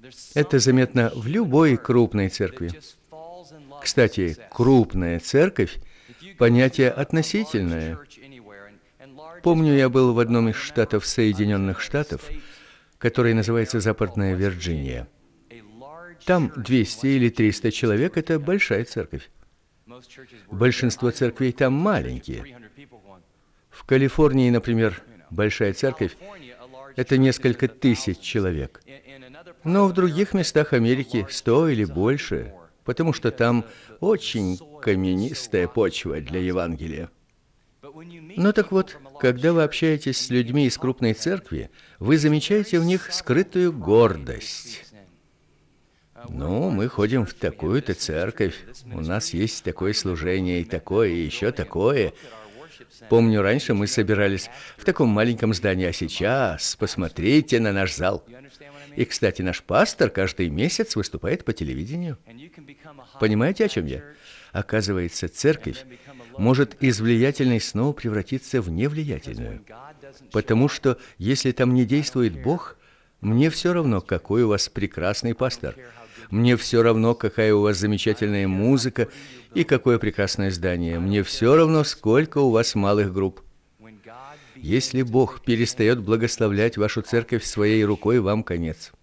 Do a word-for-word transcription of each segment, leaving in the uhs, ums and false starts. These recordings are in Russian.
Это заметно в любой крупной церкви. Кстати, крупная церковь – понятие относительное. Помню, я был в одном из штатов Соединенных Штатов, который называется Западная Вирджиния. Там двести или триста человек – это большая церковь. Большинство церквей там маленькие. В Калифорнии, например, большая церковь – это несколько тысяч человек. Но в других местах Америки сто или больше, потому что там очень каменистая почва для Евангелия. Ну так вот, когда вы общаетесь с людьми из крупной церкви, вы замечаете в них скрытую гордость. Ну, мы ходим в такую-то церковь, у нас есть такое служение и такое, и еще такое. Помню, раньше мы собирались в таком маленьком здании, а сейчас посмотрите на наш зал. И, кстати, наш пастор каждый месяц выступает по телевидению. Понимаете, о чем я? Оказывается, церковь может из влиятельной снова превратиться в невлиятельную. Потому что, если там не действует Бог, мне все равно, какой у вас прекрасный пастор. Мне все равно, какая у вас замечательная музыка и какое прекрасное здание. Мне все равно, сколько у вас малых групп. Если Бог перестает благословлять вашу церковь своей рукой, вам конец.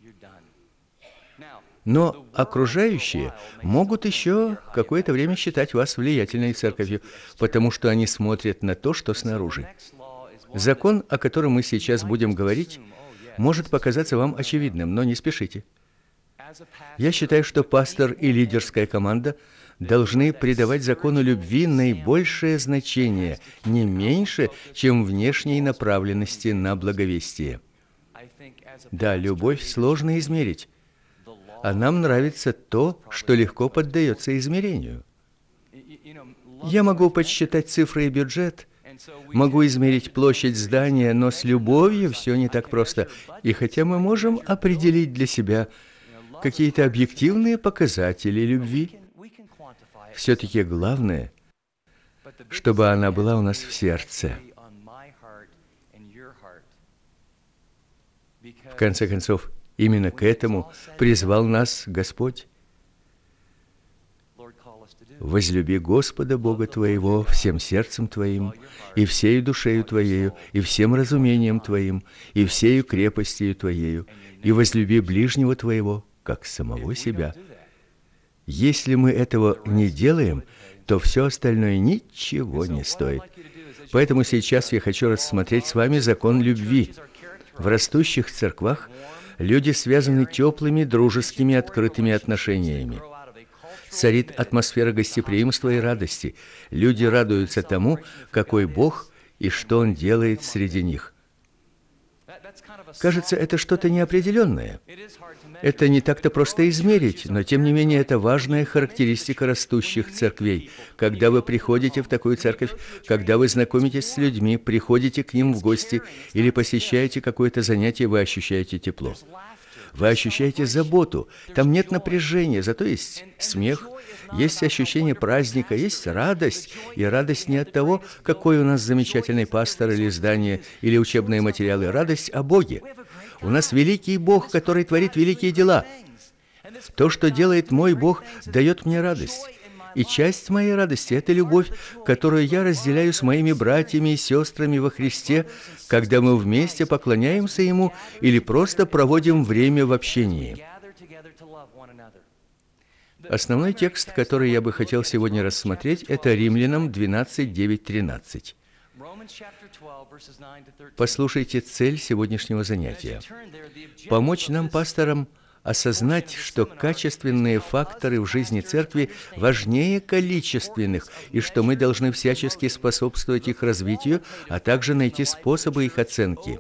Но окружающие могут еще какое-то время считать вас влиятельной церковью, потому что они смотрят на то, что снаружи. Закон, о котором мы сейчас будем говорить, может показаться вам очевидным, но не спешите. Я считаю, что пастор и лидерская команда должны придавать закону любви наибольшее значение, не меньше, чем внешней направленности на благовестие. Да, любовь сложно измерить, а нам нравится то, что легко поддается измерению. Я могу подсчитать цифры и бюджет, могу измерить площадь здания, но с любовью все не так просто. И хотя мы можем определить для себя какие-то объективные показатели любви, все-таки главное, чтобы она была у нас в сердце. В конце концов, именно к этому призвал нас Господь. «Возлюби Господа Бога твоего всем сердцем твоим, и всею душею твоею, и всем разумением твоим, и всею крепостью твоею, и возлюби ближнего твоего, как самого себя». Если мы этого не делаем, то все остальное ничего не стоит. Поэтому сейчас я хочу рассмотреть с вами закон любви. В растущих церквах люди связаны теплыми, дружескими, открытыми отношениями. Царит атмосфера гостеприимства и радости. Люди радуются тому, какой Бог и что Он делает среди них. Кажется, это что-то неопределенное. Это не так-то просто измерить, но тем не менее это важная характеристика растущих церквей. Когда вы приходите в такую церковь, когда вы знакомитесь с людьми, приходите к ним в гости или посещаете какое-то занятие, вы ощущаете тепло. Вы ощущаете заботу. Там нет напряжения, зато есть смех, есть ощущение праздника, есть радость. И радость не от того, какой у нас замечательный пастор или здание, или учебные материалы. Радость о Боге. У нас великий Бог, который творит великие дела. То, что делает мой Бог, дает мне радость. И часть моей радости – это любовь, которую я разделяю с моими братьями и сестрами во Христе, когда мы вместе поклоняемся Ему или просто проводим время в общении. Основной текст, который я бы хотел сегодня рассмотреть, это Римлянам двенадцать, девять, тринадцать. Послушайте цель сегодняшнего занятия. Помочь нам, пасторам, осознать, что качественные факторы в жизни церкви важнее количественных, и что мы должны всячески способствовать их развитию, а также найти способы их оценки.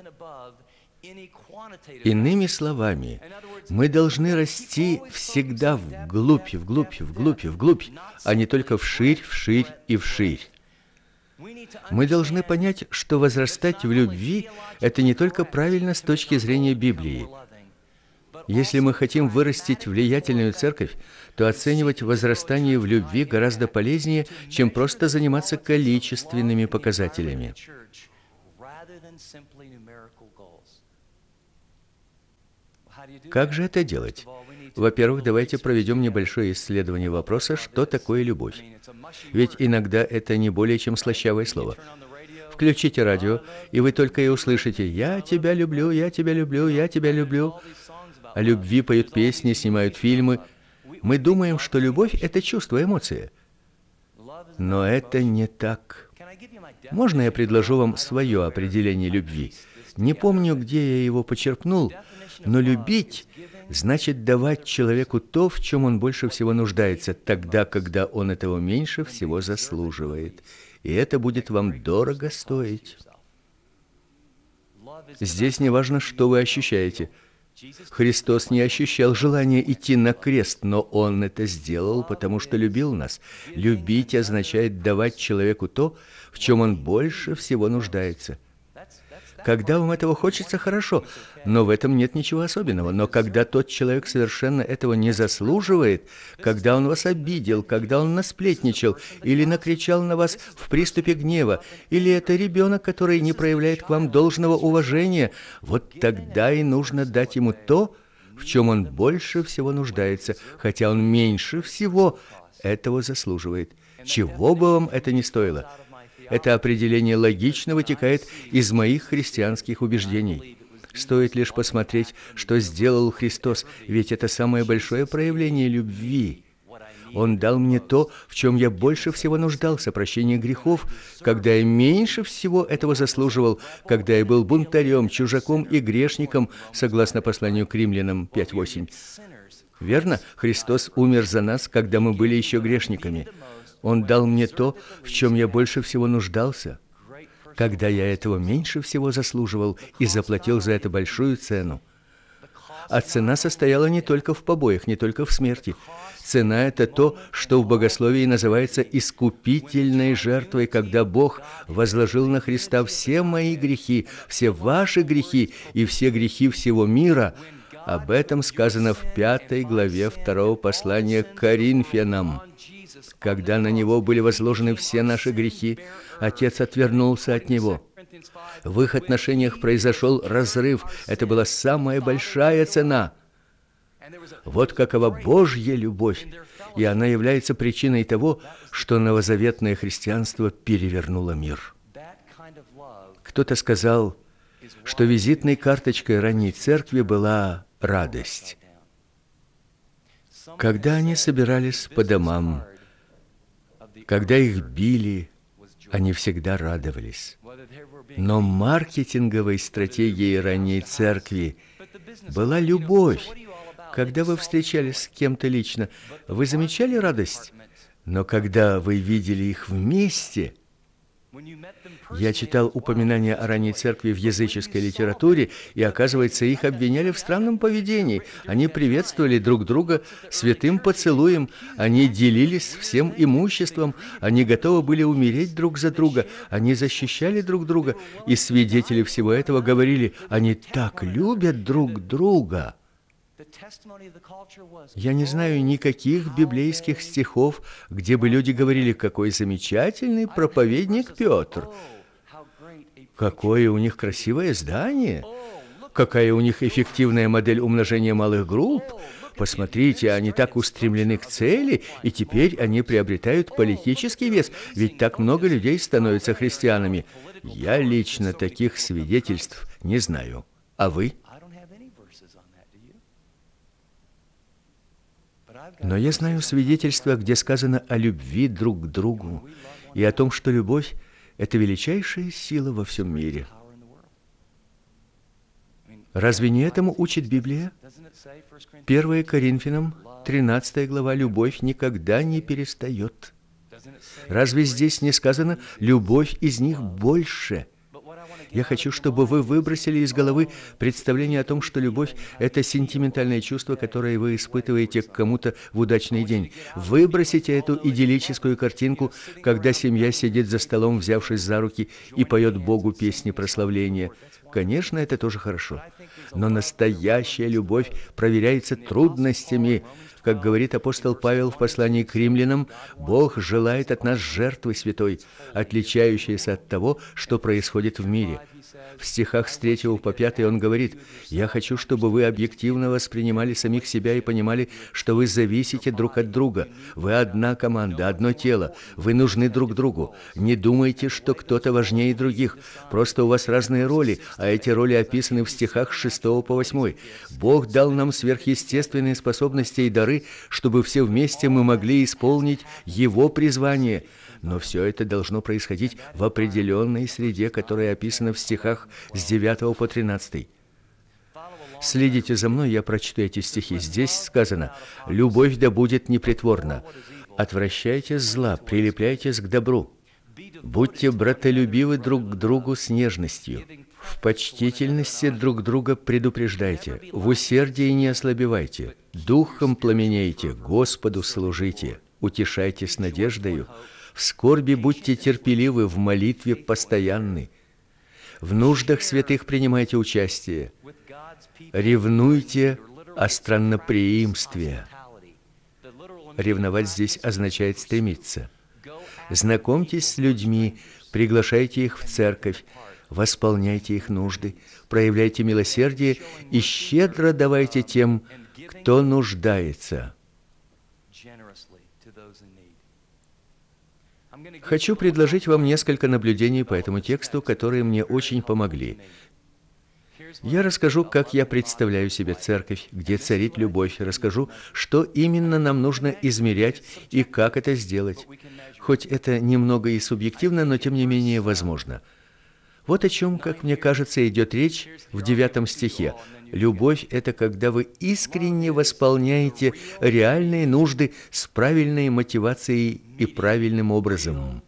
Иными словами, мы должны расти всегда вглубь, вглубь, вглубь, вглубь, а не только вширь, вширь и вширь. Мы должны понять, что возрастать в любви – это не только правильно с точки зрения Библии. Если мы хотим вырастить влиятельную церковь, то оценивать возрастание в любви гораздо полезнее, чем просто заниматься количественными показателями. Как же это делать? Во-первых, давайте проведем небольшое исследование вопроса, что такое любовь. Ведь иногда это не более чем слащавое слово. Включите радио, и вы только и услышите: «Я тебя люблю, я тебя люблю, я тебя люблю». О любви поют песни, снимают фильмы. Мы думаем, что любовь – это чувство, эмоция. Но это не так. Можно я предложу вам свое определение любви? Не помню, где я его почерпнул, но любить значит давать человеку то, в чем он больше всего нуждается, тогда, когда он этого меньше всего заслуживает. И это будет вам дорого стоить. Здесь не важно, что вы ощущаете. Христос не ощущал желания идти на крест, но Он это сделал, потому что любил нас. Любить означает давать человеку то, в чем он больше всего нуждается. Когда вам этого хочется, хорошо, но в этом нет ничего особенного. Но когда тот человек совершенно этого не заслуживает, когда он вас обидел, когда он насплетничал или накричал на вас в приступе гнева, или это ребенок, который не проявляет к вам должного уважения, вот тогда и нужно дать ему то, в чем он больше всего нуждается, хотя он меньше всего этого заслуживает. Чего бы вам это ни стоило. Это определение логично вытекает из моих христианских убеждений. Стоит лишь посмотреть, что сделал Христос, ведь это самое большое проявление любви. Он дал мне то, в чем я больше всего нуждался, прощение грехов, когда я меньше всего этого заслуживал, когда я был бунтарем, чужаком и грешником, согласно посланию к Римлянам пять восемь. Верно? Христос умер за нас, когда мы были еще грешниками. Он дал мне то, в чем я больше всего нуждался, когда я этого меньше всего заслуживал и заплатил за это большую цену. А цена состояла не только в побоях, не только в смерти. Цена – это то, что в богословии называется искупительной жертвой, когда Бог возложил на Христа все мои грехи, все ваши грехи и все грехи всего мира. Об этом сказано в пятой главе второго послания к Коринфянам. Когда на Него были возложены все наши грехи, Отец отвернулся от Него. В их отношениях произошел разрыв. Это была самая большая цена. Вот какова Божья любовь, и она является причиной того, что новозаветное христианство перевернуло мир. Кто-то сказал, что визитной карточкой ранней церкви была радость. Когда они собирались по домам, когда их били, они всегда радовались. Но маркетинговой стратегией ранней церкви была любовь. Когда вы встречались с кем-то лично, вы замечали радость? Но когда вы видели их вместе... Я читал упоминания о ранней церкви в языческой литературе, и, оказывается, их обвиняли в странном поведении. Они приветствовали друг друга святым поцелуем, они делились всем имуществом, они готовы были умереть друг за друга, они защищали друг друга, и свидетели всего этого говорили: они так любят друг друга. Я не знаю никаких библейских стихов, где бы люди говорили: какой замечательный проповедник Петр, какое у них красивое здание, какая у них эффективная модель умножения малых групп. Посмотрите, они так устремлены к цели, и теперь они приобретают политический вес, ведь так много людей становятся христианами. Я лично таких свидетельств не знаю. А вы? Но я знаю свидетельства, где сказано о любви друг к другу и о том, что любовь – это величайшая сила во всем мире. Разве не этому учит Библия? первое Коринфянам, тринадцатая глава, любовь никогда не перестает. Разве здесь не сказано «любовь из них больше»? Я хочу, чтобы вы выбросили из головы представление о том, что любовь – это сентиментальное чувство, которое вы испытываете к кому-то в удачный день. Выбросите эту идиллическую картинку, когда семья сидит за столом, взявшись за руки, и поет Богу песни прославления. Конечно, это тоже хорошо. Но настоящая любовь проверяется трудностями, Как говорит апостол Павел в послании к римлянам, Бог желает от нас жертвы святой, отличающейся от того, что происходит в мире. В стихах с третьего по пятый он говорит: «Я хочу, чтобы вы объективно воспринимали самих себя и понимали, что вы зависите друг от друга. Вы одна команда, одно тело. Вы нужны друг другу. Не думайте, что кто-то важнее других. Просто у вас разные роли, а эти роли описаны в стихах с шестого по восьмой. Бог дал нам сверхъестественные способности и дары, чтобы все вместе мы могли исполнить Его призвание. Но все это должно происходить в определенной среде, которая описана в стихах с девятого по тринадцатый. Следите за мной, я прочту эти стихи. Здесь сказано: «Любовь да будет непритворна. Отвращайтесь зла, прилепляйтесь к добру. Будьте братолюбивы друг к другу с нежностью. В почтительности друг друга предупреждайте, в усердии не ослабевайте, духом пламенейте, Господу служите, утешайтесь надеждою, в скорби будьте терпеливы, в молитве постоянны. В нуждах святых принимайте участие. Ревнуйте о странноприимстве». Ревновать здесь означает стремиться. Знакомьтесь с людьми, приглашайте их в церковь, восполняйте их нужды, проявляйте милосердие и щедро давайте тем, кто нуждается. Хочу предложить вам несколько наблюдений по этому тексту, которые мне очень помогли. Я расскажу, как я представляю себе церковь, где царит любовь, расскажу, что именно нам нужно измерять и как это сделать. Хоть это немного и субъективно, но тем не менее возможно. Вот о чем, как мне кажется, идет речь в девятом стихе. Любовь – это когда вы искренне восполняете реальные нужды с правильной мотивацией и правильным образом.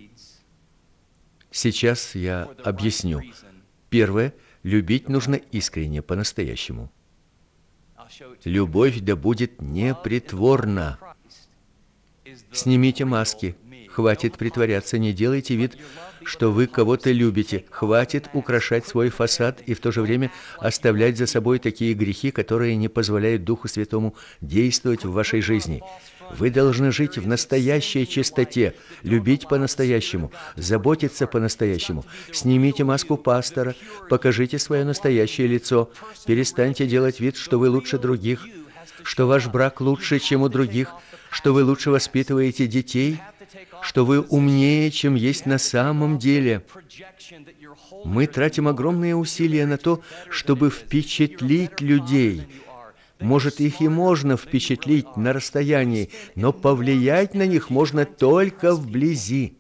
Сейчас я объясню. Первое. Любить нужно искренне, по-настоящему. Любовь да будет непритворна. Снимите маски. Хватит притворяться, не делайте вид, что вы кого-то любите. Хватит украшать свой фасад и в то же время оставлять за собой такие грехи, которые не позволяют Духу Святому действовать в вашей жизни. Вы должны жить в настоящей чистоте, любить по-настоящему, заботиться по-настоящему. Снимите маску пастора, покажите свое настоящее лицо, перестаньте делать вид, что вы лучше других, что ваш брак лучше, чем у других, что вы лучше воспитываете детей, что вы умнее, чем есть на самом деле. Мы тратим огромные усилия на то, чтобы впечатлить людей. Может, их и можно впечатлить на расстоянии, но повлиять на них можно только вблизи.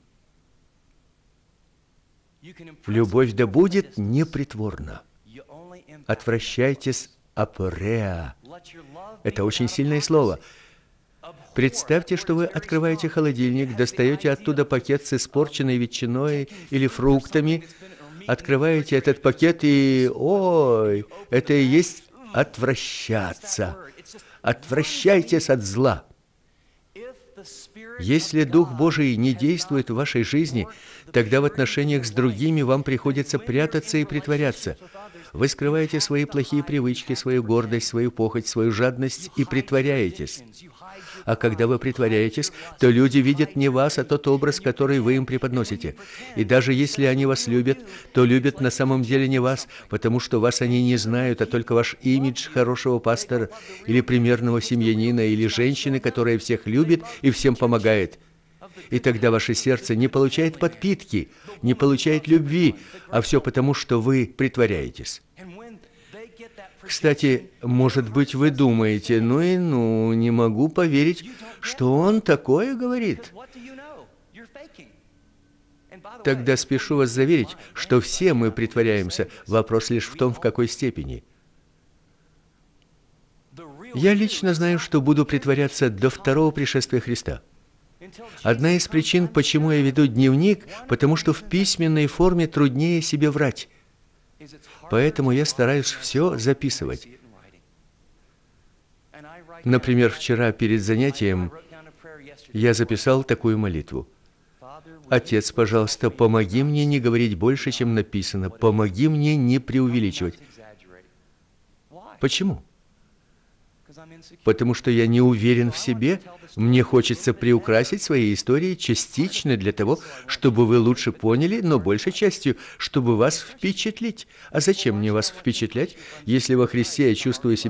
Любовь да будет непритворна. Отвращайтесь апореа. Это очень сильное слово. Представьте, что вы открываете холодильник, достаете оттуда пакет с испорченной ветчиной или фруктами, открываете этот пакет и, ой, это и есть отвращаться. Отвращайтесь от зла. Если Дух Божий не действует в вашей жизни, тогда в отношениях с другими вам приходится прятаться и притворяться. Вы скрываете свои плохие привычки, свою гордость, свою похоть, свою жадность и притворяетесь. А когда вы притворяетесь, то люди видят не вас, а тот образ, который вы им преподносите. И даже если они вас любят, то любят на самом деле не вас, потому что вас они не знают, а только ваш имидж хорошего пастора или примерного семьянина, или женщины, которая всех любит и всем помогает. И тогда ваше сердце не получает подпитки, не получает любви, а все потому, что вы притворяетесь. Кстати, может быть, вы думаете, ну и ну, не могу поверить, что он такое говорит. Тогда спешу вас заверить, что все мы притворяемся, вопрос лишь в том, в какой степени. Я лично знаю, что буду притворяться до второго пришествия Христа. Одна из причин, почему я веду дневник, потому что в письменной форме труднее себе врать. Поэтому я стараюсь все записывать. Например, вчера перед занятием я записал такую молитву. «Отец, пожалуйста, помоги мне не говорить больше, чем написано. Помоги мне не преувеличивать». Почему? Потому что я не уверен в себе, мне хочется приукрасить свои истории частично для того, чтобы вы лучше поняли, но большей частью, чтобы вас впечатлить. А зачем мне вас впечатлять, если во Христе я чувствую себя